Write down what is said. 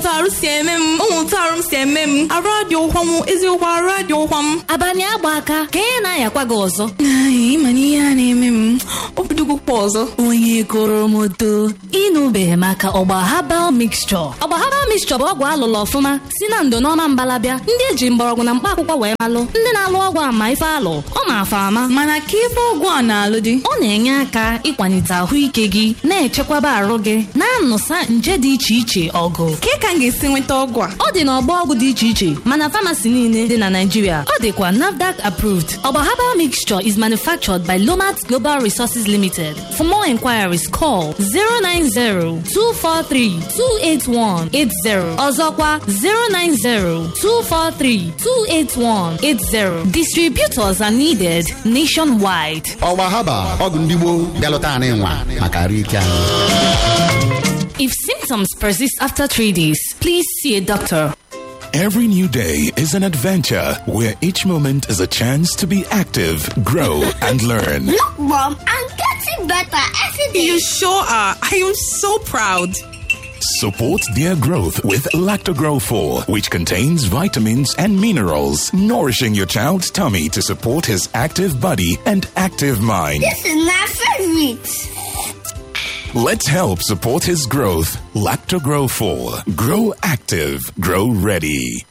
arụ si eme m arụ adị ụkwa m eziokwu arụ adị ụkwa m abalị agba aka ka ị na-ayakwa gị ọzọ. ịma na ihe a na-eme m obidogokwa ọzọ. Onye gụrụ m odo ịnụbeghị maka ọgba herbal mixture. Ọgba herbal mixture bụ ọgwụ alụlụ ọfụma si na ndo n'ọma mbalabịa ndị eji mgbọrọgwụ na mkpa akwụkwọ wee malụ. Ndị na-alụ ọgwụ ama ife alụ ọ ma afa ama. Mana ka ife ọgwụ a na-alụ dị, ọ na-enye aka ịkwalite ahụike gị, na-echekwaba arụ gị, na-anụsa nje dị iche iche ọgụ. ka ka m ga-esi nweta ọgwụ a? Ọ dị n'ọgbọ ọgwụ dị iche iche mana famasi niile dị na Naịjirịa. Ọ dịkwa NAFDAC approved. Ọgba herbal mixture is manufactured by Lomat Global Resources Limited. For more inquiries, call 090-243-28180. Ọzọkwa 090-243-28180. Distributors are needed nationwide. Ọgba haba ọgwụ ndị gboo bịalụta anyị nwa maka arụ ike anyị. If symptoms persist after 3 days, please see a doctor. Every new day is an adventure where each moment is a chance to be active, grow, and learn. Look, Mom, I'm getting better every day. You sure are. I am so proud. Support their growth with Lactogrow 4, which contains vitamins and minerals, nourishing your child's tummy to support his active body and active mind. This is my favorite. Let's help support his growth. Lactogrow 4. Grow active. Grow ready.